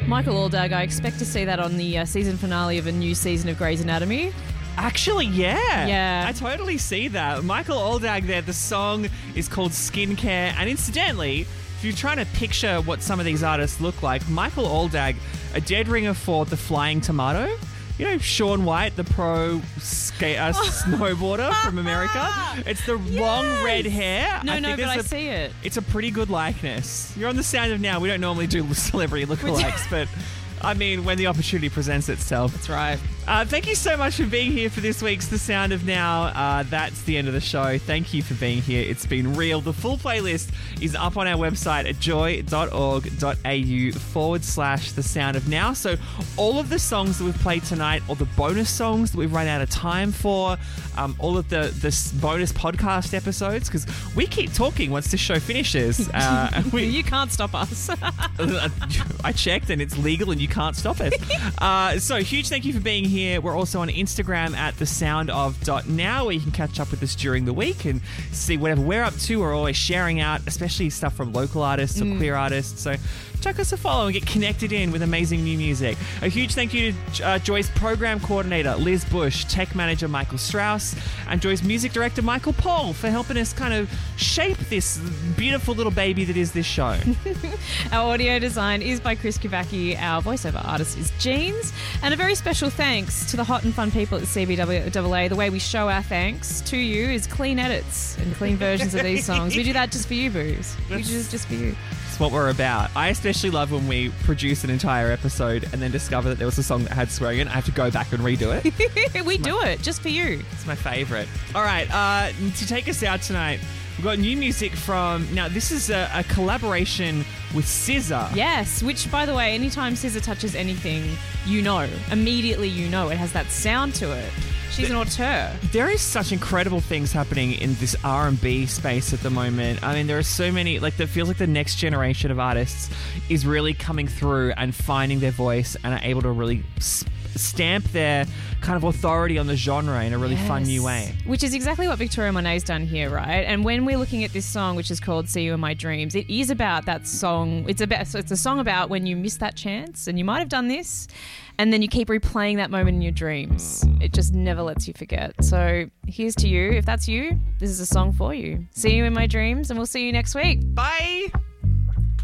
Michael Aldag, I expect to see that on the season finale of a new season of Grey's Anatomy. Actually, yeah. Yeah. I totally see that. Michael Aldag there, the song is called Skincare. And incidentally, if you're trying to picture what some of these artists look like, Michael Aldag, a dead ringer for The Flying Tomato. You know Shaun White, the pro snowboarder from America? It's the long red hair. I see it. It's a pretty good likeness. You're on The Sound of Now. We don't normally do celebrity lookalikes, but I mean, when the opportunity presents itself. That's right. Thank you so much for being here for this week's The Sound of Now. That's the end of the show. Thank you for being here. It's been real. The full playlist is up on our website at joy.org.au/The Sound of Now. So all of the songs that we've played tonight, all the bonus songs that we've run out of time for, all of the bonus podcast episodes, because we keep talking once this show finishes. You can't stop us. I checked and it's legal and you can't stop us. So huge thank you for being here. We're also on Instagram at thesoundof.now, where you can catch up with us during the week and see whatever we're up to. We're always sharing out, especially stuff from local artists or queer artists. So chuck us a follow and get connected in with amazing new music. A huge thank you to Joy's program coordinator, Liz Bush, tech manager, Michael Strauss, and Joy's music director, Michael Paul, for helping us kind of shape this beautiful little baby that is this show. Our audio design is by Chris Kavacki. Our voiceover artist is Jeans. And a very special thanks to the hot and fun people at the CBWAA. The way we show our thanks to you is clean edits and clean versions of these songs. We do that just for you, Booze. We do this just for you. It's what we're about. I especially love when we produce an entire episode and then discover that there was a song that had swearing in. I have to go back and redo it. We do it just for you. It's my favourite. All right, to take us out tonight, we've got new music from... Now, this is a collaboration with SZA. Yes, which, by the way, anytime SZA touches anything, you know. Immediately you know. It has that sound to it. She's an auteur. There is such incredible things happening in this R&B space at the moment. I mean, there are so many... Like, it feels like the next generation of artists is really coming through and finding their voice and are able to really... stamp their kind of authority on the genre in a really fun new way. Which is exactly what Victoria Monet's done here, right? And when we're looking at this song, which is called See You in My Dreams, it is about that song. It's a song about when you miss that chance and you might have done this and then you keep replaying that moment in your dreams. It just never lets you forget. So here's to you. If that's you, this is a song for you. See You in My Dreams, and we'll see you next week. Bye!